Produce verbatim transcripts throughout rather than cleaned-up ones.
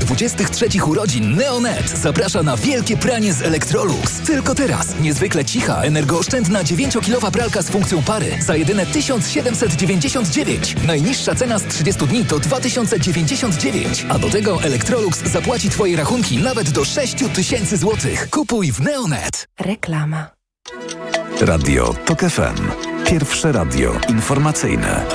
dwudziestych trzecich urodzin Neonet zaprasza na wielkie pranie z Electrolux. Tylko teraz niezwykle cicha, energooszczędna dziewięciokilowa pralka z funkcją pary za jedyne tysiąc siedemset dziewięćdziesiąt dziewięć. Najniższa cena z trzydziestu dni to dwa tysiące dziewięćdziesiąt dziewięć. A do tego Electrolux zapłaci Twoje rachunki nawet do sześć tysięcy złotych. Kupuj w Neonet. Reklama. Radio TOK F M. Pierwsze radio informacyjne.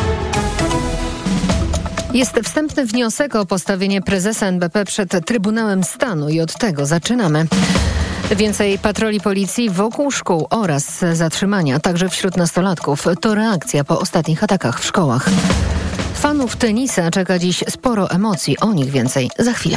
Jest wstępny wniosek o postawienie prezesa N B P przed Trybunałem Stanu i od tego zaczynamy. Więcej patroli policji wokół szkół oraz zatrzymania, także wśród nastolatków. To reakcja po ostatnich atakach w szkołach. Fanów tenisa czeka dziś sporo emocji. O nich więcej za chwilę.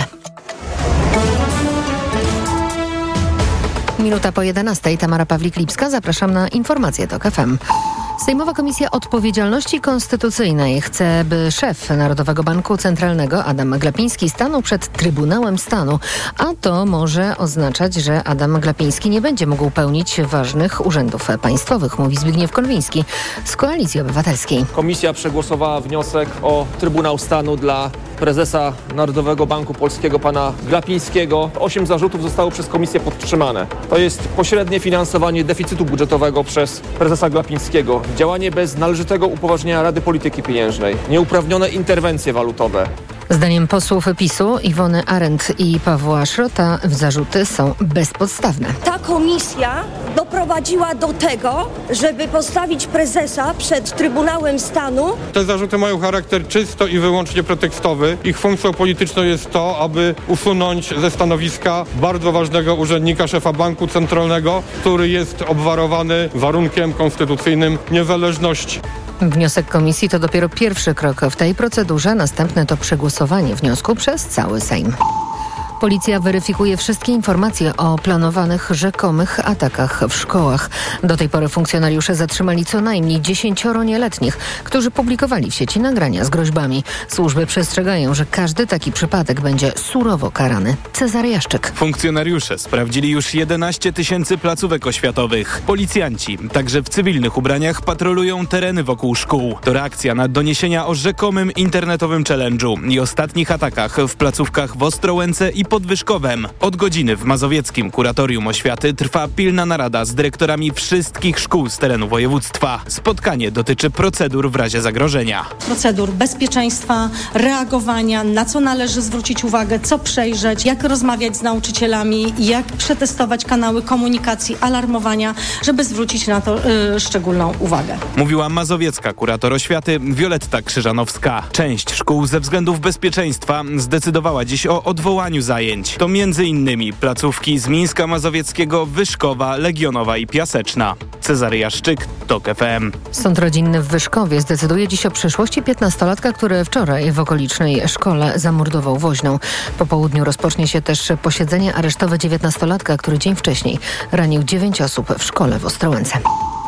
Minuta po jedenastej. Tamara Pawlik-Lipska. Zapraszam na informacje TOK F M. Sejmowa Komisja Odpowiedzialności Konstytucyjnej chce, by szef Narodowego Banku Centralnego Adam Glapiński stanął przed Trybunałem Stanu, a to może oznaczać, że Adam Glapiński nie będzie mógł pełnić ważnych urzędów państwowych, mówi Zbigniew Konwiński z Koalicji Obywatelskiej. Komisja przegłosowała wniosek o Trybunał Stanu dla prezesa Narodowego Banku Polskiego pana Glapińskiego. Osiem zarzutów zostało przez komisję podtrzymane. To jest pośrednie finansowanie deficytu budżetowego przez prezesa Glapińskiego, działanie bez należytego upoważnienia Rady Polityki Pieniężnej, nieuprawnione interwencje walutowe. Zdaniem posłów PiSu Iwony Arendt i Pawła Szrota zarzuty są bezpodstawne. Ta komisja doprowadziła do tego, żeby postawić prezesa przed Trybunałem Stanu. Te zarzuty mają charakter czysto i wyłącznie pretekstowy. Ich funkcją polityczną jest to, aby usunąć ze stanowiska bardzo ważnego urzędnika, szefa Banku Centralnego, który jest obwarowany warunkiem konstytucyjnym niezależności. Wniosek komisji to dopiero pierwszy krok w tej procedurze. Następne to przegłosowanie wniosku przez cały Sejm. Policja weryfikuje wszystkie informacje o planowanych rzekomych atakach w szkołach. Do tej pory funkcjonariusze zatrzymali co najmniej dziesięcioro nieletnich, którzy publikowali w sieci nagrania z groźbami. Służby przestrzegają, że każdy taki przypadek będzie surowo karany. Cezary Jaszczyk. Funkcjonariusze sprawdzili już jedenaście tysięcy placówek oświatowych. Policjanci, także w cywilnych ubraniach, patrolują tereny wokół szkół. To reakcja na doniesienia o rzekomym internetowym challenge'u i ostatnich atakach w placówkach w Ostrołęce i Podwyżkowem. Od godziny w Mazowieckim Kuratorium Oświaty trwa pilna narada z dyrektorami wszystkich szkół z terenu województwa. Spotkanie dotyczy procedur w razie zagrożenia. Procedur bezpieczeństwa, reagowania, na co należy zwrócić uwagę, co przejrzeć, jak rozmawiać z nauczycielami, jak przetestować kanały komunikacji, alarmowania, żeby zwrócić na to yy, szczególną uwagę. Mówiła mazowiecka kurator oświaty Wioletta Krzyżanowska. Część szkół ze względów bezpieczeństwa zdecydowała dziś o odwołaniu zajęć. To między innymi placówki z Mińska Mazowieckiego, Wyszkowa, Legionowa i Piaseczna. Cezary Jaszczyk, TOK F M. Sąd rodzinny w Wyszkowie zdecyduje dziś o przyszłości piętnastolatka, który wczoraj w okolicznej szkole zamordował woźną. Po południu rozpocznie się też posiedzenie aresztowe dziewiętnastolatka, który dzień wcześniej ranił dziewięć osób w szkole w Ostrołęce.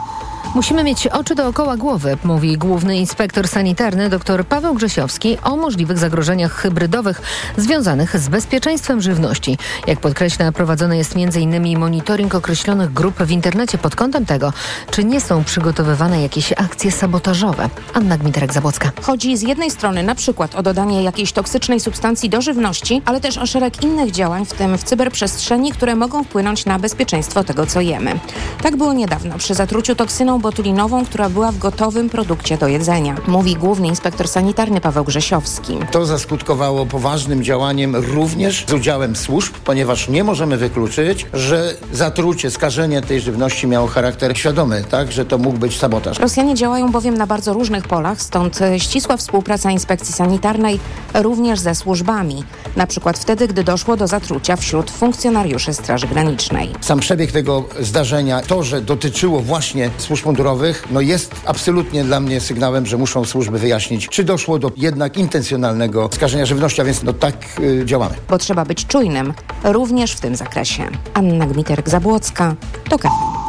Musimy mieć oczy dookoła głowy, mówi główny inspektor sanitarny dr Paweł Grzesiowski o możliwych zagrożeniach hybrydowych związanych z bezpieczeństwem żywności. Jak podkreśla, prowadzony jest między innymi monitoring określonych grup w internecie pod kątem tego, czy nie są przygotowywane jakieś akcje sabotażowe. Anna Gmiterek-Zabłocka. Chodzi z jednej strony na przykład o dodanie jakiejś toksycznej substancji do żywności, ale też o szereg innych działań, w tym w cyberprzestrzeni, które mogą wpłynąć na bezpieczeństwo tego, co jemy. Tak było niedawno przy zatruciu toksyną botulinową, która była w gotowym produkcie do jedzenia. Mówi główny inspektor sanitarny Paweł Grzesiowski. To zaskutkowało poważnym działaniem również z udziałem służb, ponieważ nie możemy wykluczyć, że zatrucie, skażenie tej żywności miało charakter świadomy, tak, że to mógł być sabotaż. Rosjanie działają bowiem na bardzo różnych polach, stąd ścisła współpraca inspekcji sanitarnej również ze służbami. Na przykład wtedy, gdy doszło do zatrucia wśród funkcjonariuszy Straży Granicznej. Sam przebieg tego zdarzenia, to, że dotyczyło właśnie służb mundurowych, no jest absolutnie dla mnie sygnałem, że muszą służby wyjaśnić, czy doszło do jednak intencjonalnego skażenia żywności, a więc no tak yy, działamy. Bo trzeba być czujnym również w tym zakresie. Anna Gmiterek-Zabłocka, TOK F M.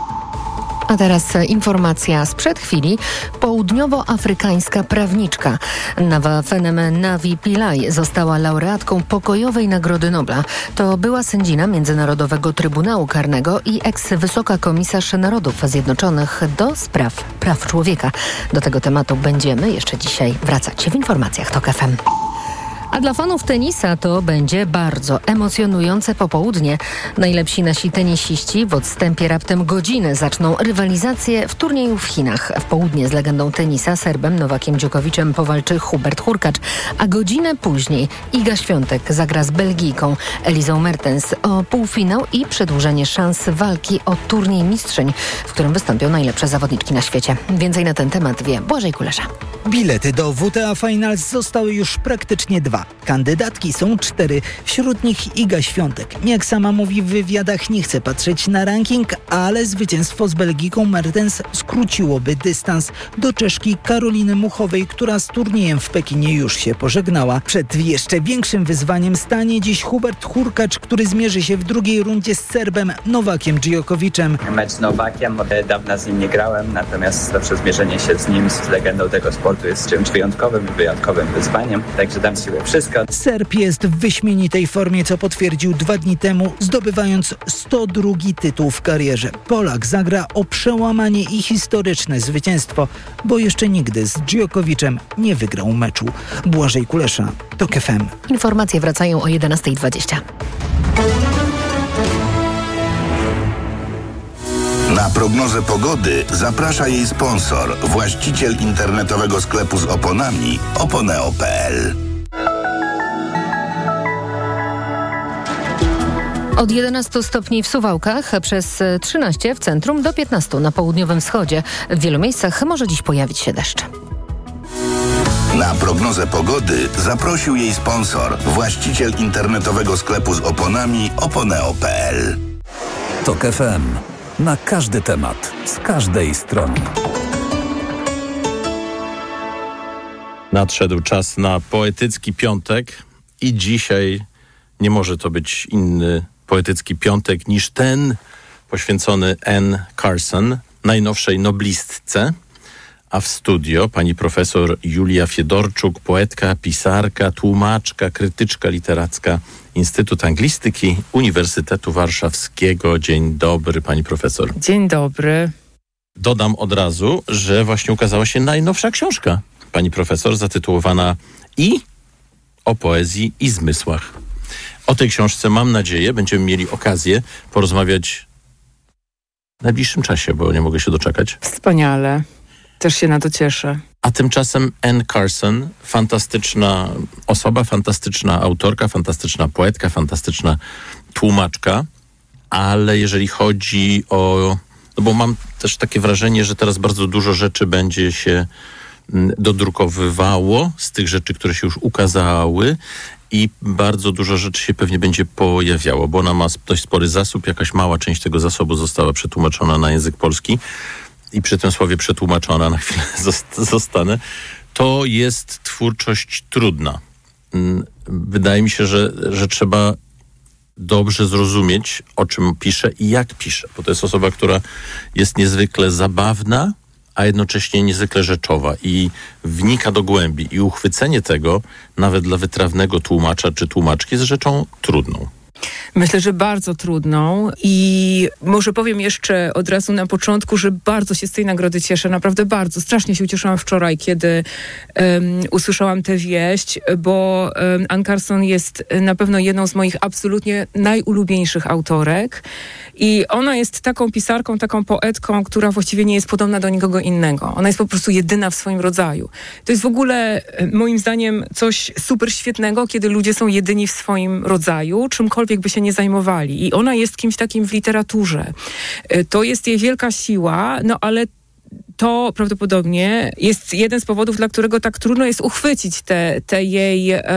A teraz informacja sprzed chwili. Południowoafrykańska prawniczka Nwaafenem Navi Pillay została laureatką Pokojowej Nagrody Nobla. To była sędzina Międzynarodowego Trybunału Karnego i eks-wysoka komisarz Narodów Zjednoczonych do spraw praw człowieka. Do tego tematu będziemy jeszcze dzisiaj wracać w informacjach TOK F M. A dla fanów tenisa to będzie bardzo emocjonujące popołudnie. Najlepsi nasi tenisiści w odstępie raptem godziny zaczną rywalizację w turnieju w Chinach. W południe z legendą tenisa Serbem Nowakiem Djokoviczem powalczy Hubert Hurkacz, a godzinę później Iga Świątek zagra z Belgijką Elizą Mertens o półfinał i przedłużenie szans walki o turniej mistrzyń, w którym wystąpią najlepsze zawodniczki na świecie. Więcej na ten temat wie Błażej Kulesza. Bilety do W T A Finals zostały już praktycznie dwa. Kandydatki są cztery, wśród nich Iga Świątek. Jak sama mówi w wywiadach, nie chce patrzeć na ranking, ale zwycięstwo z Belgijką Mertens skróciłoby dystans do Czeszki Karoliny Muchowej, która z turniejem w Pekinie już się pożegnała. Przed jeszcze większym wyzwaniem stanie dziś Hubert Hurkacz, który zmierzy się w drugiej rundzie z Serbem Nowakiem Djokoviczem. Mecz z Nowakiem, dawno z nim nie grałem, natomiast zawsze zmierzenie się z nim, z legendą tego sportu jest czymś wyjątkowym i wyjątkowym wyzwaniem, także dam siłę wszystko. Serb jest w wyśmienitej formie, co potwierdził dwa dni temu, zdobywając sto drugi tytuł w karierze. Polak zagra o przełamanie i historyczne zwycięstwo, bo jeszcze nigdy z Djokoviczem nie wygrał meczu. Błażej Kulesza, TOK F M. Informacje wracają o jedenasta dwadzieścia. Na prognozę pogody zaprasza jej sponsor, właściciel internetowego sklepu z oponami oponeo kropka p l. Od jedenastu stopni w Suwałkach, przez trzynaście w centrum do piętnastu na południowym wschodzie. W wielu miejscach może dziś pojawić się deszcz. Na prognozę pogody zaprosił jej sponsor, właściciel internetowego sklepu z oponami oponeo kropka p l. TOK F M. Na każdy temat, z każdej strony. Nadszedł czas na poetycki piątek i dzisiaj nie może to być inny poetycki piątek niż ten poświęcony Anne Carson, najnowszej noblistce. A w studio pani profesor Julia Fiedorczuk, poetka, pisarka, tłumaczka, krytyczka literacka, Instytut Anglistyki Uniwersytetu Warszawskiego. Dzień dobry, pani profesor. Dzień dobry. Dodam od razu, że właśnie ukazała się najnowsza książka pani profesor, zatytułowana I o poezji i zmysłach. O tej książce, mam nadzieję, będziemy mieli okazję porozmawiać w najbliższym czasie, bo nie mogę się doczekać. Wspaniale. Też się na to cieszę. A tymczasem Anne Carson, fantastyczna osoba, fantastyczna autorka, fantastyczna poetka, fantastyczna tłumaczka, ale jeżeli chodzi o... No bo mam też takie wrażenie, że teraz bardzo dużo rzeczy będzie się dodrukowywało z tych rzeczy, które się już ukazały i bardzo dużo rzeczy się pewnie będzie pojawiało, bo ona ma dość spory zasób, jakaś mała część tego zasobu została przetłumaczona na język polski. I przy tym słowie przetłumaczona, na chwilę zostanę, to jest twórczość trudna. Wydaje mi się, że, że trzeba dobrze zrozumieć, o czym pisze i jak pisze, bo to jest osoba, która jest niezwykle zabawna, a jednocześnie niezwykle rzeczowa i wnika do głębi. I uchwycenie tego, nawet dla wytrawnego tłumacza czy tłumaczki, jest rzeczą trudną. Myślę, że bardzo trudną i może powiem jeszcze od razu na początku, że bardzo się z tej nagrody cieszę, naprawdę bardzo. Strasznie się ucieszyłam wczoraj, kiedy um, usłyszałam tę wieść, bo um, Anne Carson jest na pewno jedną z moich absolutnie najulubieńszych autorek i ona jest taką pisarką, taką poetką, która właściwie nie jest podobna do nikogo innego. Ona jest po prostu jedyna w swoim rodzaju. To jest w ogóle moim zdaniem coś super świetnego, kiedy ludzie są jedyni w swoim rodzaju, czymkolwiek by się nie zajmowali. I ona jest kimś takim w literaturze. To jest jej wielka siła, no ale to prawdopodobnie jest jeden z powodów, dla którego tak trudno jest uchwycić tę te, te jej um,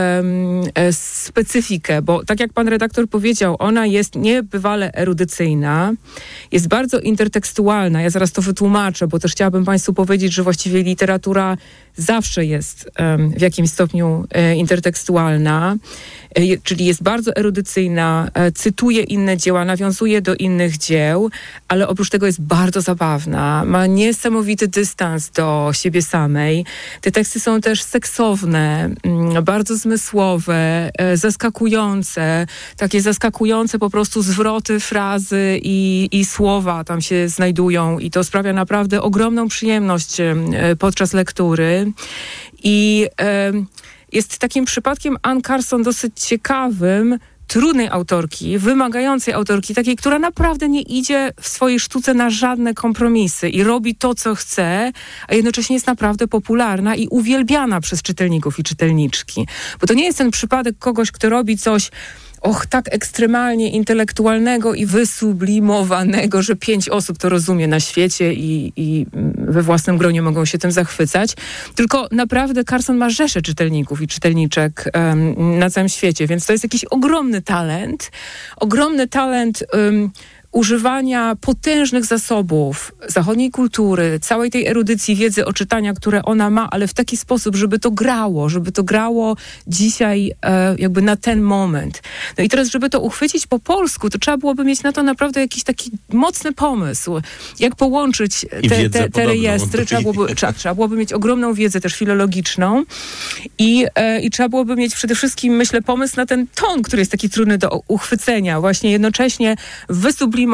specyfikę, bo tak jak pan redaktor powiedział, ona jest niebywale erudycyjna, jest bardzo intertekstualna. Ja zaraz to wytłumaczę, bo też chciałabym państwu powiedzieć, że właściwie literatura zawsze jest um, w jakimś stopniu e, intertekstualna, e, czyli jest bardzo erudycyjna, e, cytuje inne dzieła, nawiązuje do innych dzieł, ale oprócz tego jest bardzo zabawna, ma niesamowity dystans do siebie samej. Te teksty są też seksowne, m, bardzo zmysłowe, e, zaskakujące, takie zaskakujące po prostu zwroty, frazy i, i słowa tam się znajdują i to sprawia naprawdę ogromną przyjemność e, podczas lektury. I e, jest takim przypadkiem Anne Carson dosyć ciekawym, trudnej autorki, wymagającej autorki, takiej, która naprawdę nie idzie w swojej sztuce na żadne kompromisy i robi to, co chce, a jednocześnie jest naprawdę popularna i uwielbiana przez czytelników i czytelniczki. Bo to nie jest ten przypadek kogoś, kto robi coś och, tak ekstremalnie intelektualnego i wysublimowanego, że pięć osób to rozumie na świecie i, i we własnym gronie mogą się tym zachwycać. Tylko naprawdę Carson ma rzeszę czytelników i czytelniczek um, na całym świecie, więc to jest jakiś ogromny talent. Ogromny talent um, używania potężnych zasobów zachodniej kultury, całej tej erudycji, wiedzy, oczytania, które ona ma, ale w taki sposób, żeby to grało, żeby to grało dzisiaj e, jakby na ten moment. No i teraz, żeby to uchwycić po polsku, to trzeba byłoby mieć na to naprawdę jakiś taki mocny pomysł, jak połączyć te, te, te rejestry. Trzeba byłoby, trzeba, trzeba byłoby mieć ogromną wiedzę też filologiczną i, e, i trzeba byłoby mieć przede wszystkim, myślę, pomysł na ten ton, który jest taki trudny do uchwycenia. Właśnie jednocześnie wysublimowany,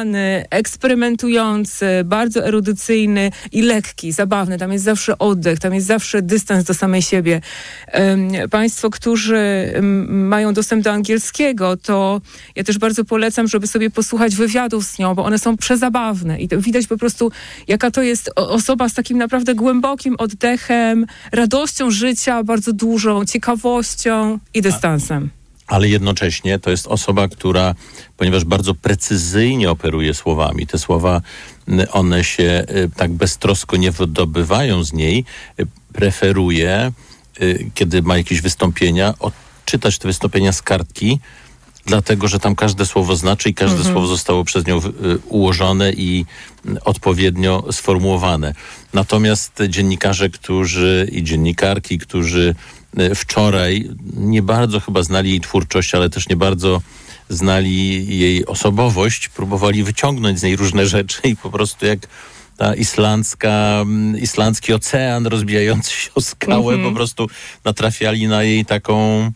eksperymentujący, bardzo erudycyjny i lekki, zabawny. Tam jest zawsze oddech, tam jest zawsze dystans do samej siebie. Um, państwo, którzy um, mają dostęp do angielskiego, to ja też bardzo polecam, żeby sobie posłuchać wywiadów z nią, bo one są przezabawne i to widać po prostu, jaka to jest osoba z takim naprawdę głębokim oddechem, radością życia, bardzo dużą, ciekawością i dystansem. Ale jednocześnie to jest osoba, która, ponieważ bardzo precyzyjnie operuje słowami, te słowa, one się tak beztrosko nie wydobywają z niej, preferuje, kiedy ma jakieś wystąpienia, odczytać te wystąpienia z kartki, dlatego, że tam każde słowo znaczy i każde mhm. słowo zostało przez nią ułożone i odpowiednio sformułowane. Natomiast dziennikarze, którzy i dziennikarki, którzy wczoraj nie bardzo chyba znali jej twórczość, ale też nie bardzo znali jej osobowość, próbowali wyciągnąć z niej różne rzeczy i po prostu jak ta islandzka, islandzki ocean rozbijający się o skałę, mm-hmm. po prostu natrafiali na jej taką...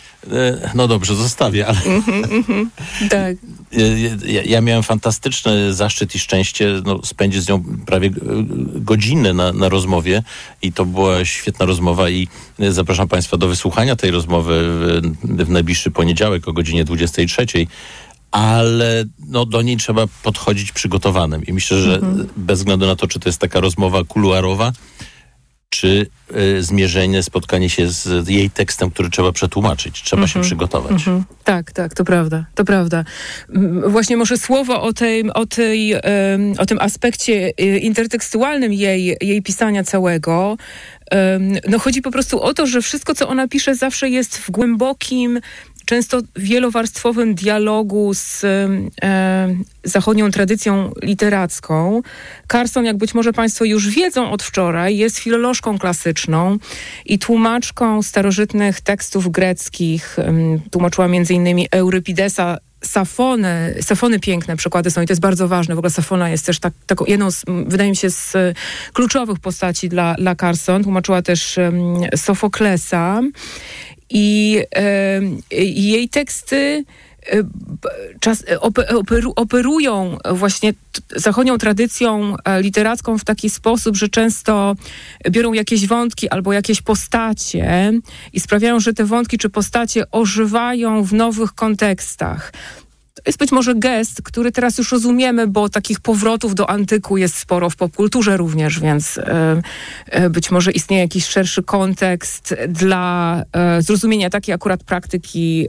No dobrze, zostawię, ale... Mm-hmm, mm-hmm. Tak. Ja, ja miałem fantastyczny zaszczyt i szczęście no, spędzić z nią prawie godzinę na, na rozmowie i to była świetna rozmowa i zapraszam Państwa do wysłuchania tej rozmowy w, w najbliższy poniedziałek o godzinie dwudziestej trzeciej. Ale no, do niej trzeba podchodzić przygotowanym i myślę, że mm-hmm. bez względu na to, czy to jest taka rozmowa kuluarowa, czy y, zmierzenie, spotkanie się z jej tekstem, który trzeba przetłumaczyć. Trzeba mm-hmm. się przygotować. Mm-hmm. Tak, tak, to prawda, to prawda. Właśnie może słowo o, tej, o, tej, um, o tym aspekcie intertekstualnym jej, jej pisania całego. Um, no chodzi po prostu o to, że wszystko, co ona pisze, zawsze jest w głębokim, często wielowarstwowym dialogu z e, zachodnią tradycją literacką. Carson, jak być może Państwo już wiedzą od wczoraj, jest filolożką klasyczną i tłumaczką starożytnych tekstów greckich. Tłumaczyła między innymi Eurypidesa, Safony, Safony piękne przykłady są i to jest bardzo ważne. W ogóle Safona jest też tak, taką jedną z, wydaje mi się, z kluczowych postaci dla, dla Carson. Tłumaczyła też um, Sofoklesa. I e, jej teksty e, czas, operu, operują właśnie t, zachodnią tradycją e, literacką w taki sposób, że często biorą jakieś wątki albo jakieś postacie i sprawiają, że te wątki czy postacie ożywają w nowych kontekstach. To jest być może gest, który teraz już rozumiemy, bo takich powrotów do antyku jest sporo w popkulturze również, więc e, e, być może istnieje jakiś szerszy kontekst dla e, zrozumienia takiej akurat praktyki,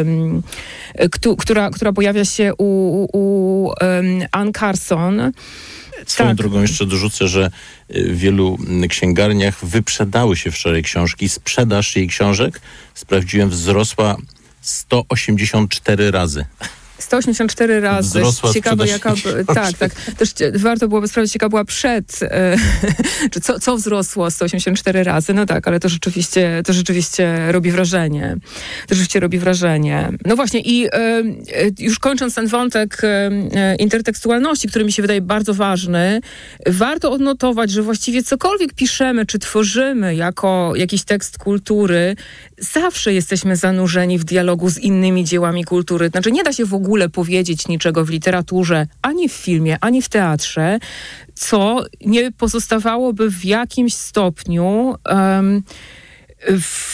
e, ktu, która, która pojawia się u, u e, Anne Carson. Swoją tak. drogą jeszcze dorzucę, że w wielu księgarniach wyprzedały się wczoraj książki. Sprzedaż jej książek, sprawdziłem, wzrosła sto osiemdziesiąt cztery razy. sto osiemdziesiąt cztery razy. Wzrosła ciekawe, jaka by, tak, tak. Też warto byłoby sprawdzić, jaka była przed, e, czy co, co wzrosło sto osiemdziesiąt cztery razy. No tak, ale to rzeczywiście, to rzeczywiście robi wrażenie. To rzeczywiście robi wrażenie. No właśnie i e, już kończąc ten wątek e, intertekstualności, który mi się wydaje bardzo ważny, warto odnotować, że właściwie cokolwiek piszemy, czy tworzymy jako jakiś tekst kultury, zawsze jesteśmy zanurzeni w dialogu z innymi dziełami kultury. Znaczy nie da się w ogóle powiedzieć niczego w literaturze, ani w filmie, ani w teatrze, co nie pozostawałoby w jakimś stopniu um, w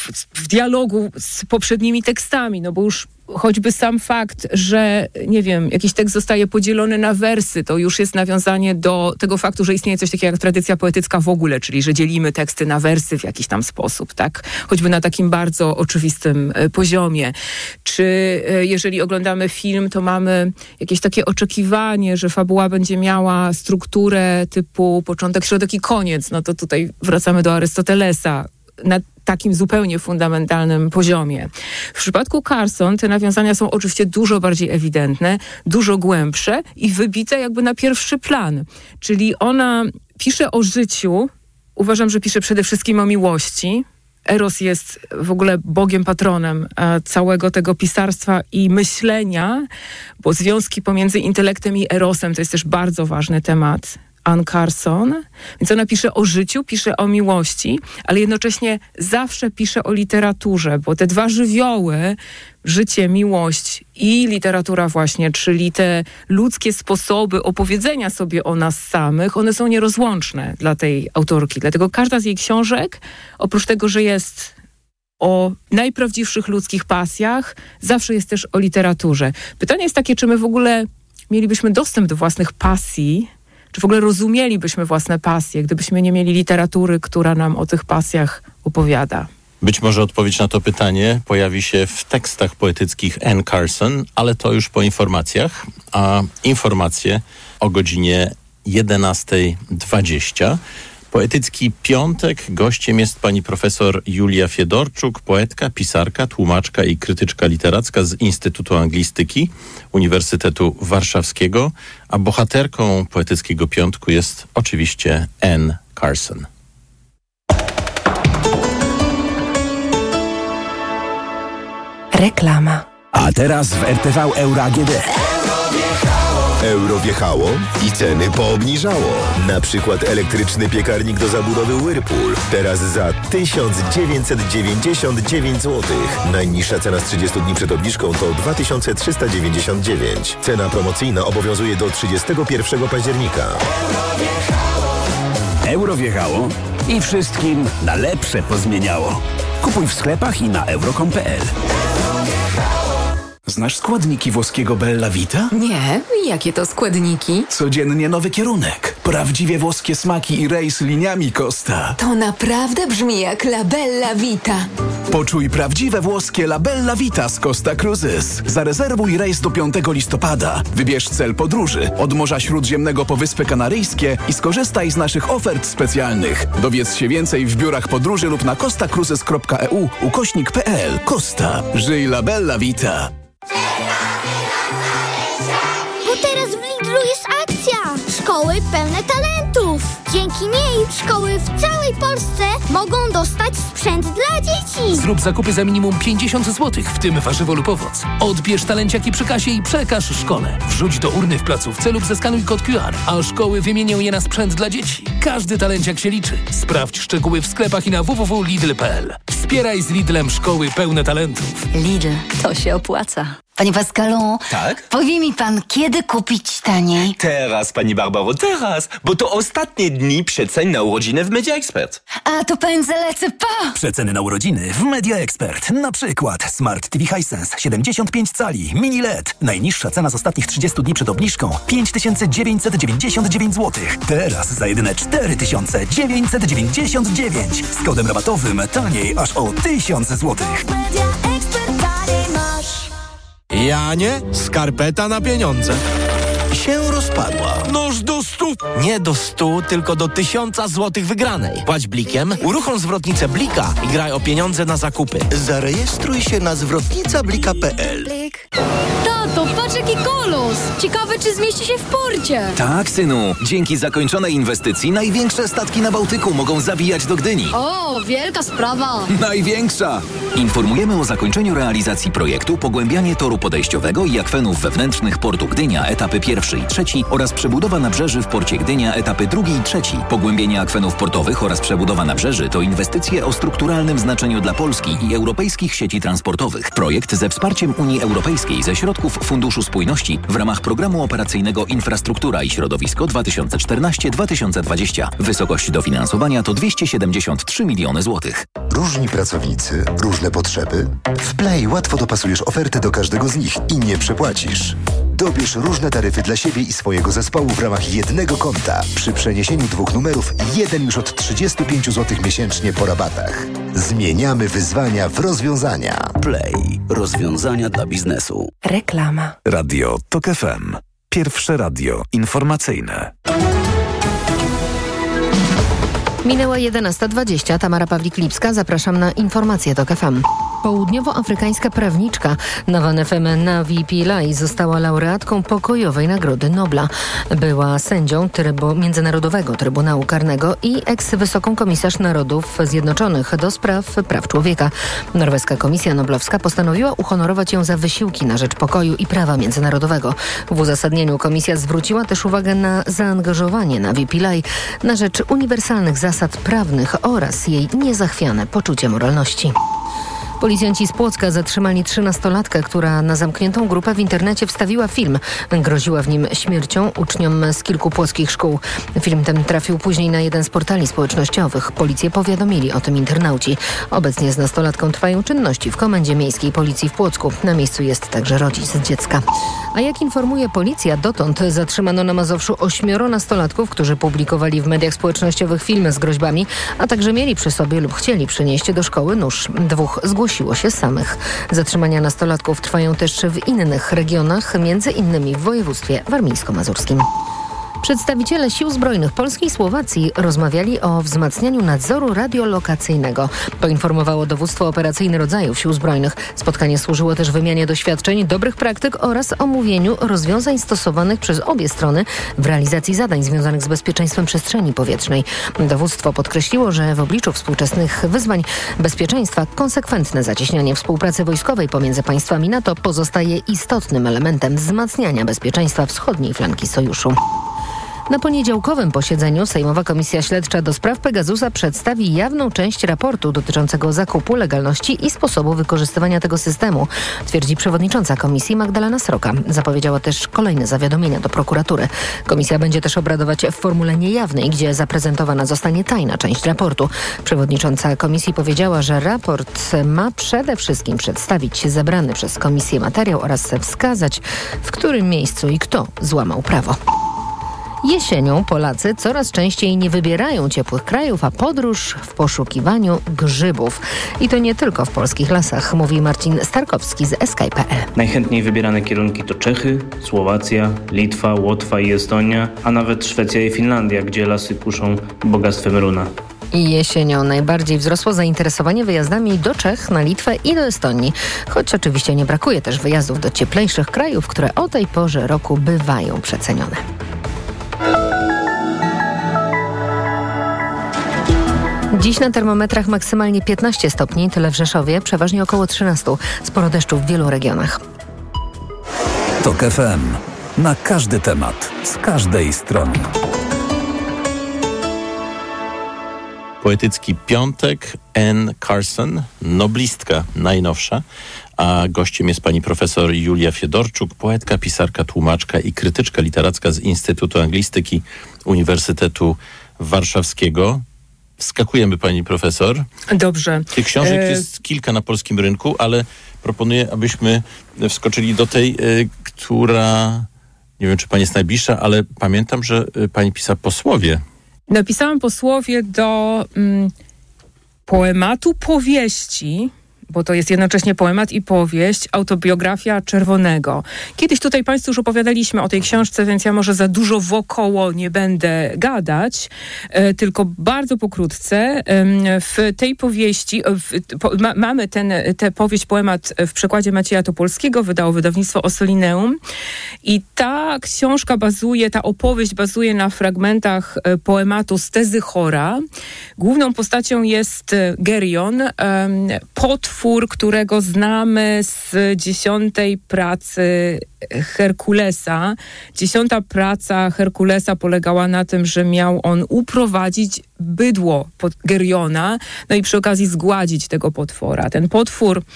w, w dialogu z poprzednimi tekstami, no bo już choćby sam fakt, że nie wiem, jakiś tekst zostaje podzielony na wersy, to już jest nawiązanie do tego faktu, że istnieje coś takiego jak tradycja poetycka w ogóle, czyli że dzielimy teksty na wersy w jakiś tam sposób, tak? Choćby na takim bardzo oczywistym poziomie. Czy jeżeli oglądamy film, to mamy jakieś takie oczekiwanie, że fabuła będzie miała strukturę typu początek, środek i koniec. No to tutaj wracamy do Arystotelesa. Na takim zupełnie fundamentalnym poziomie. W przypadku Carson te nawiązania są oczywiście dużo bardziej ewidentne, dużo głębsze i wybite jakby na pierwszy plan. Czyli ona pisze o życiu, uważam, że pisze przede wszystkim o miłości. Eros jest w ogóle Bogiem patronem całego tego pisarstwa i myślenia, bo związki pomiędzy intelektem i Erosem to jest też bardzo ważny temat Anne Carson, więc ona pisze o życiu, pisze o miłości, ale jednocześnie zawsze pisze o literaturze, bo te dwa żywioły, życie, miłość i literatura właśnie, czyli te ludzkie sposoby opowiedzenia sobie o nas samych, one są nierozłączne dla tej autorki. Dlatego każda z jej książek, oprócz tego, że jest o najprawdziwszych ludzkich pasjach, zawsze jest też o literaturze. Pytanie jest takie, czy my w ogóle mielibyśmy dostęp do własnych pasji, czy w ogóle rozumielibyśmy własne pasje, gdybyśmy nie mieli literatury, która nam o tych pasjach opowiada? Być może odpowiedź na to pytanie pojawi się w tekstach poetyckich Anne Carson, ale to już po informacjach, a informacje o godzinie jedenasta dwadzieścia. Poetycki piątek. Gościem jest pani profesor Julia Fiedorczuk, poetka, pisarka, tłumaczka i krytyczka literacka z Instytutu Anglistyki Uniwersytetu Warszawskiego, a bohaterką poetyckiego piątku jest oczywiście Anne Carson. Reklama. A teraz w R T V Euro A G D. Euro wjechało i ceny poobniżało. Na przykład elektryczny piekarnik do zabudowy Whirlpool. Teraz za tysiąc dziewięćset dziewięćdziesiąt dziewięć złotych. Najniższa cena z trzydziestu dni przed obniżką to dwa tysiące trzysta dziewięćdziesiąt dziewięć. Cena promocyjna obowiązuje do trzydziestego pierwszego października. Euro wjechało i wszystkim na lepsze pozmieniało. Kupuj w sklepach i na euro kropka com kropka p l. Znasz składniki włoskiego Bella Vita? Nie, jakie to składniki? Codziennie nowy kierunek. Prawdziwie włoskie smaki i rejs liniami Costa. To naprawdę brzmi jak La Bella Vita. Poczuj prawdziwe włoskie La Bella Vita z Costa Cruises. Zarezerwuj rejs do piątego listopada. Wybierz cel podróży od Morza Śródziemnego po Wyspy Kanaryjskie i skorzystaj z naszych ofert specjalnych. Dowiedz się więcej w biurach podróży lub na costa cruises kropka e u ukośnik p l. Costa. Żyj La Bella Vita. Bo teraz w Lidlu jest akcja! Szkoły pełne talentów! Dzięki niej szkoły w całej Polsce mogą dostać sprzęt dla dzieci! Zrób zakupy za minimum pięćdziesiąt złotych, w tym warzywo lub owoc. Odbierz talenciaki przy kasie i przekaż szkole. Wrzuć do urny w placówce lub zeskanuj kod Q R, a szkoły wymienią je na sprzęt dla dzieci. Każdy talenciak się liczy. Sprawdź szczegóły w sklepach i na w w w kropka lidl kropka p l. Wspieraj z Lidlem szkoły pełne talentów. Lidl, to się opłaca. Panie Pascalu, tak? Powie mi pan, kiedy kupić taniej? Teraz, pani Barbaro, teraz, bo to ostatnie dni przecen na urodziny w Media Expert. A to pędzę lecę pa! Przeceny na urodziny w Media Expert. Na przykład Smart T V Hisense siedemdziesiąt pięć cali, mini L E D. Najniższa cena z ostatnich trzydziestu dni przed obniżką pięć tysięcy dziewięćset dziewięćdziesiąt dziewięć złotych. Teraz za jedyne cztery tysiące dziewięćset dziewięćdziesiąt dziewięć. Z kodem rabatowym taniej aż o tysiąc złotych. Janie, skarpeta na pieniądze. Się rozpadła. Noż do stu. Nie do stu, tylko do tysiąca złotych wygranej. Płać blikiem, uruchom zwrotnicę Blika i graj o pieniądze na zakupy. Zarejestruj się na zwrotnica blika kropka p l. Tato, patrz jaki kolos! Ciekawe, czy zmieści się w porcie. Tak, synu. Dzięki zakończonej inwestycji największe statki na Bałtyku mogą zawijać do Gdyni. O, wielka sprawa. Największa! Informujemy o zakończeniu realizacji projektu Pogłębianie toru podejściowego i akwenów wewnętrznych portu Gdynia, etapy pierwszy i trzeci oraz przebudowa nabrzeży w porcie Gdynia, etapy drugi i trzeci. Pogłębienie akwenów portowych oraz przebudowa nabrzeży to inwestycje o strukturalnym znaczeniu dla Polski i europejskich sieci transportowych. Projekt ze wsparciem Unii Europejskiej ze środków Funduszu Spójności w ramach Programu Operacyjnego Infrastruktura i Środowisko dwa tysiące czternaście do dwa tysiące dwudziestego. Wysokość dofinansowania to dwieście siedemdziesiąt trzy miliony złotych. Różni pracownicy, różne potrzeby? W Play łatwo dopasujesz ofertę do każdego z nich i nie przepłacisz. Dobierz różne taryfy dla siebie i swojego zespołu w ramach jednego konta. Przy przeniesieniu dwóch numerów jeden już od trzydzieści pięć złotych miesięcznie po rabatach. Zmieniamy wyzwania w rozwiązania. Play. Rozwiązania dla biznesu. Reklama. Radio Tok F M. Pierwsze radio informacyjne. Minęła jedenasta dwadzieścia. Tamara Pawlik-Lipska. Zapraszam na informacje Tok F M. Południowoafrykańska prawniczka Navanefeme Navi Pillay została laureatką pokojowej Nagrody Nobla. Była sędzią trybu, Międzynarodowego Trybunału Karnego i eks-wysoką komisarz Narodów Zjednoczonych do spraw praw człowieka. Norweska Komisja Noblowska postanowiła uhonorować ją za wysiłki na rzecz pokoju i prawa międzynarodowego. W uzasadnieniu komisja zwróciła też uwagę na zaangażowanie Navi Pillay na rzecz uniwersalnych zasad prawnych oraz jej niezachwiane poczucie moralności. Policjanci z Płocka zatrzymali trzynastolatkę, która na zamkniętą grupę w internecie wstawiła film. Groziła w nim śmiercią uczniom z kilku płockich szkół. Film ten trafił później na jeden z portali społecznościowych. Policję powiadomili o tym internauci. Obecnie z nastolatką trwają czynności w Komendzie Miejskiej Policji w Płocku. Na miejscu jest także rodzic dziecka. A jak informuje policja, dotąd zatrzymano na Mazowszu ośmioro nastolatków, którzy publikowali w mediach społecznościowych filmy z groźbami, a także mieli przy sobie lub chcieli przynieść do szkoły nóż. Dwóch zgłosiło się samych. Zatrzymania nastolatków trwają też w innych regionach, między innymi w województwie warmińsko-mazurskim. Przedstawiciele Sił Zbrojnych Polski i Słowacji rozmawiali o wzmacnianiu nadzoru radiolokacyjnego. Poinformowało Dowództwo Operacyjne Rodzajów Sił Zbrojnych. Spotkanie służyło też wymianie doświadczeń, dobrych praktyk oraz omówieniu rozwiązań stosowanych przez obie strony w realizacji zadań związanych z bezpieczeństwem przestrzeni powietrznej. Dowództwo podkreśliło, że w obliczu współczesnych wyzwań bezpieczeństwa konsekwentne zacieśnianie współpracy wojskowej pomiędzy państwami NATO pozostaje istotnym elementem wzmacniania bezpieczeństwa wschodniej flanki sojuszu. Na poniedziałkowym posiedzeniu Sejmowa Komisja Śledcza do spraw Pegasusa przedstawi jawną część raportu dotyczącego zakupu, legalności i sposobu wykorzystywania tego systemu, twierdzi przewodnicząca komisji Magdalena Sroka. Zapowiedziała też kolejne zawiadomienia do prokuratury. Komisja będzie też obradować w formule niejawnej, gdzie zaprezentowana zostanie tajna część raportu. Przewodnicząca komisji powiedziała, że raport ma przede wszystkim przedstawić zebrany przez komisję materiał oraz wskazać, w którym miejscu i kto złamał prawo. Jesienią Polacy coraz częściej nie wybierają ciepłych krajów, a podróż w poszukiwaniu grzybów. I to nie tylko w polskich lasach, mówi Marcin Starkowski z S K kropka P L. Najchętniej wybierane kierunki to Czechy, Słowacja, Litwa, Łotwa i Estonia, a nawet Szwecja i Finlandia, gdzie lasy kuszą bogactwem runa. I jesienią najbardziej wzrosło zainteresowanie wyjazdami do Czech, na Litwę i do Estonii. Choć oczywiście nie brakuje też wyjazdów do cieplejszych krajów, które o tej porze roku bywają przecenione. Dziś na termometrach maksymalnie piętnaście stopni, tyle w Rzeszowie, przeważnie około trzynaście. Sporo deszczu w wielu regionach. Tok F M. Na każdy temat, z każdej strony. Poetycki piątek, Anne Carson, noblistka najnowsza, a gościem jest pani profesor Julia Fiedorczuk, poetka, pisarka, tłumaczka i krytyczka literacka z Instytutu Anglistyki Uniwersytetu Warszawskiego. Wskakujemy, pani profesor. Dobrze. Tych książek e... jest kilka na polskim rynku, ale proponuję, abyśmy wskoczyli do tej, y, która, nie wiem, czy pani jest najbliższa, ale pamiętam, że y, pani pisała posłowie. Napisałam posłowie do mm, poematu powieści, bo to jest jednocześnie poemat i powieść, autobiografia Czerwonego. Kiedyś tutaj państwu już opowiadaliśmy o tej książce, więc ja może za dużo wokoło nie będę gadać, e, tylko bardzo pokrótce. E, w tej powieści, w, po, ma, mamy ten, tę powieść, poemat w przekładzie Macieja Topolskiego, wydało wydawnictwo Ossolineum i ta książka bazuje, ta opowieść bazuje na fragmentach poematu z Tezy Chora. Główną postacią jest Gerion, e, potwór, którego znamy z dziesiątej pracy Herkulesa. Dziesiąta praca Herkulesa polegała na tym, że miał on uprowadzić bydło pod Geriona, no i przy okazji zgładzić tego potwora. Ten potwór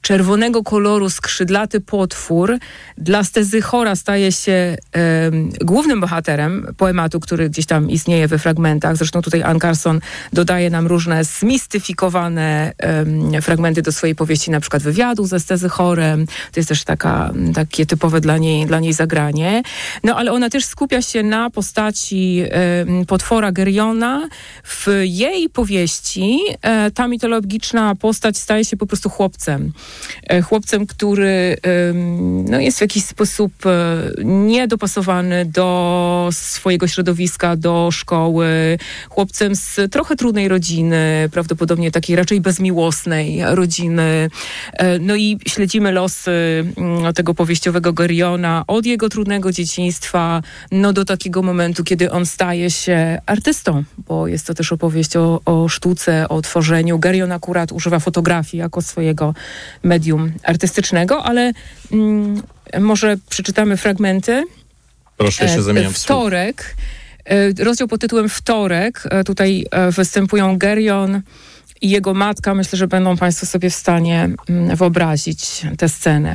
czerwonego koloru skrzydlaty potwór dla Stezychora staje się e, głównym bohaterem poematu, który gdzieś tam istnieje we fragmentach. Zresztą tutaj Anne Carson dodaje nam różne zmistyfikowane e, fragmenty do swojej powieści, na przykład wywiadu ze Stezychorem. To jest też taka, takie typowe dla niej, dla niej zagranie. No ale ona też skupia się na postaci e, potwora Geriona. W jej powieści e, ta mitologiczna postać staje się po prostu chłopcem. E, chłopcem, który e, no, jest w jakiś sposób e, niedopasowany do swojego środowiska, do szkoły. Chłopcem z trochę trudnej rodziny, prawdopodobnie takiej raczej bezmiłosnej rodziny. E, no i śledzimy losy m, tego powieściowego Geriona od jego trudnego dzieciństwa no, do takiego momentu, kiedy on staje się artystą, bo jest to też opowieść o, o sztuce, o tworzeniu. Gerion akurat używa fotografii jako swojego medium artystycznego, ale mm, może przeczytamy fragmenty. Proszę, się zamieniam w słuch. Wtorek, rozdział pod tytułem Wtorek. Tutaj występują Gerion i jego matka. Myślę, że będą Państwo sobie w stanie wyobrazić tę scenę.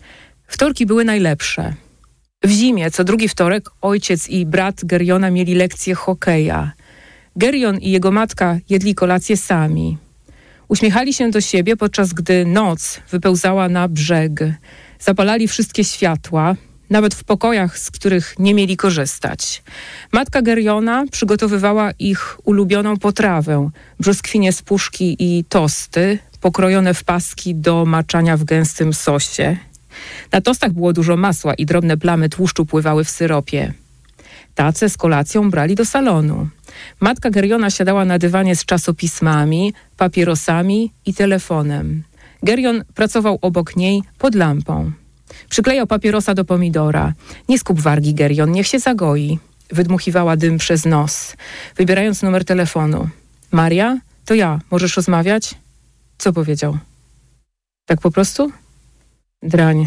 Wtorki były najlepsze. W zimie, co drugi wtorek, ojciec i brat Geriona mieli lekcję hokeja. Gerion i jego matka jedli kolację sami. Uśmiechali się do siebie, podczas gdy noc wypełzała na brzeg. Zapalali wszystkie światła, nawet w pokojach, z których nie mieli korzystać. Matka Geriona przygotowywała ich ulubioną potrawę, brzoskwinie z puszki i tosty, pokrojone w paski do maczania w gęstym sosie. Na tostach było dużo masła i drobne plamy tłuszczu pływały w syropie. Tacę z kolacją brali do salonu. Matka Geriona siadała na dywanie z czasopismami, papierosami i telefonem. Gerion pracował obok niej pod lampą. Przyklejał papierosa do pomidora. Nie skup wargi, Gerion, niech się zagoi. Wydmuchiwała dym przez nos, wybierając numer telefonu. Maria, to ja, możesz rozmawiać? Co powiedział? Tak po prostu? Drań.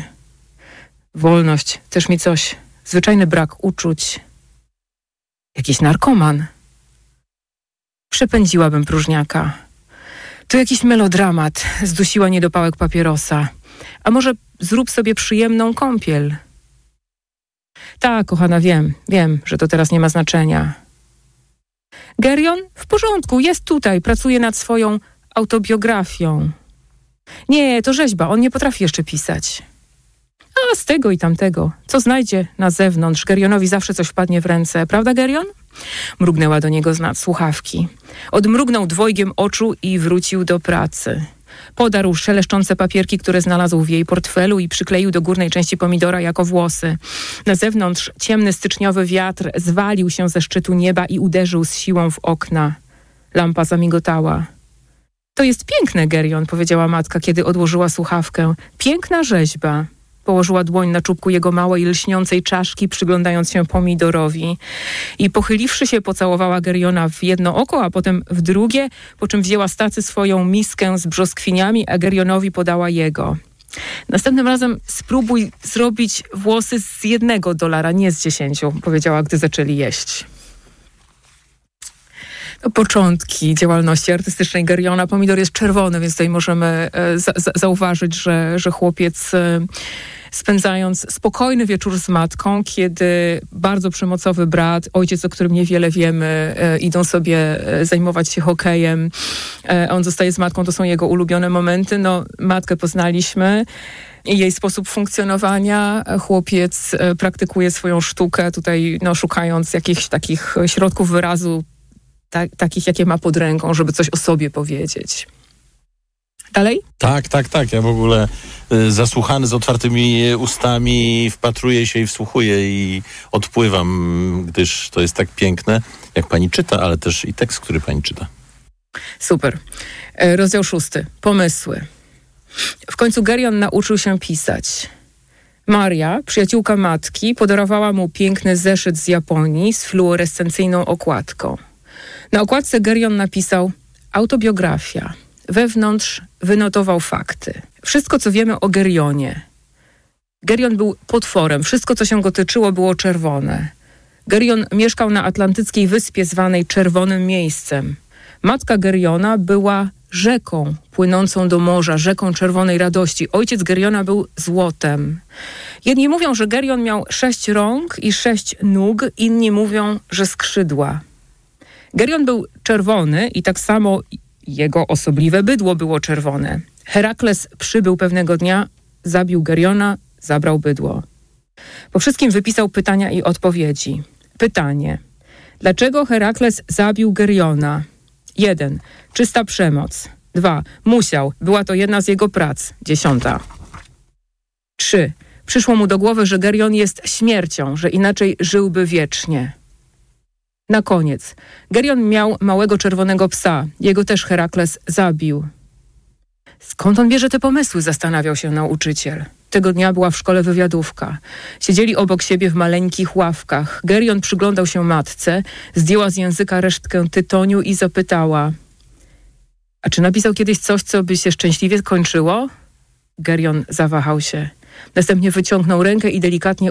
Wolność, też mi coś. Zwyczajny brak uczuć. Jakiś narkoman. Przepędziłabym próżniaka. To jakiś melodramat. Zdusiła niedopałek papierosa. A może zrób sobie przyjemną kąpiel? Tak, kochana, wiem. Wiem, że to teraz nie ma znaczenia. Gerion? W porządku, jest tutaj. Pracuje nad swoją autobiografią. Nie, to rzeźba. On nie potrafi jeszcze pisać. A z tego i tamtego. Co znajdzie na zewnątrz? Gerionowi zawsze coś wpadnie w ręce. Prawda, Gerion? Mrugnęła do niego z nad słuchawki. Odmrugnął dwojgiem oczu i wrócił do pracy. Podarł szeleszczące papierki, które znalazł w jej portfelu i przykleił do górnej części pomidora jako włosy. Na zewnątrz ciemny styczniowy wiatr zwalił się ze szczytu nieba i uderzył z siłą w okna. Lampa zamigotała. To jest piękne, Gerion, powiedziała matka, kiedy odłożyła słuchawkę. Piękna rzeźba. Położyła dłoń na czubku jego małej, lśniącej czaszki, przyglądając się pomidorowi. I pochyliwszy się, pocałowała Geriona w jedno oko, a potem w drugie, po czym wzięła z tacy swoją miskę z brzoskwiniami, a Gerionowi podała jego. Następnym razem spróbuj zrobić włosy z jednego dolara, nie z dziesięciu, powiedziała, gdy zaczęli jeść. No, początki działalności artystycznej Geriona. Pomidor jest czerwony, więc tutaj możemy e, za, za, zauważyć, że, że chłopiec e, spędzając spokojny wieczór z matką, kiedy bardzo przemocowy brat, ojciec, o którym niewiele wiemy, e, idą sobie e, zajmować się hokejem. E, on zostaje z matką, to są jego ulubione momenty. No, matkę poznaliśmy. I jej sposób funkcjonowania. Chłopiec e, praktykuje swoją sztukę, tutaj no, szukając jakichś takich środków wyrazu, Tak, takich, jakie ma pod ręką, żeby coś o sobie powiedzieć. Dalej? Tak, tak, tak. Ja w ogóle y, zasłuchany z otwartymi ustami wpatruję się i wsłuchuję i odpływam, gdyż to jest tak piękne, jak pani czyta, ale też i tekst, który pani czyta. Super. E, rozdział szósty. Pomysły. W końcu Gerion nauczył się pisać. Maria, przyjaciółka matki, podarowała mu piękny zeszyt z Japonii z fluorescencyjną okładką. Na okładce Gerion napisał autobiografia. Wewnątrz wynotował fakty. Wszystko, co wiemy o Gerionie. Gerion był potworem. Wszystko, co się go tyczyło, było czerwone. Gerion mieszkał na atlantyckiej wyspie zwanej Czerwonym Miejscem. Matka Geriona była rzeką płynącą do morza, rzeką czerwonej radości. Ojciec Geriona był złotem. Jedni mówią, że Gerion miał sześć rąk i sześć nóg, inni mówią, że skrzydła. Gerion był czerwony i tak samo jego osobliwe bydło było czerwone. Herakles przybył pewnego dnia, zabił Geriona, zabrał bydło. Po wszystkim wypisał pytania i odpowiedzi. Pytanie. Dlaczego Herakles zabił Geriona? Jeden. Czysta przemoc. Dwa. Musiał. Była to jedna z jego prac. Dziesiąta. Trzy. Przyszło mu do głowy, że Gerion jest śmiercią, że inaczej żyłby wiecznie. Na koniec. Gerion miał małego czerwonego psa. Jego też Herakles zabił. Skąd on bierze te pomysły? Zastanawiał się nauczyciel. Tego dnia była w szkole wywiadówka. Siedzieli obok siebie w maleńkich ławkach. Gerion przyglądał się matce, zdjęła z języka resztkę tytoniu i zapytała: a czy napisał kiedyś coś, co by się szczęśliwie skończyło? Gerion zawahał się. Następnie wyciągnął rękę i delikatnie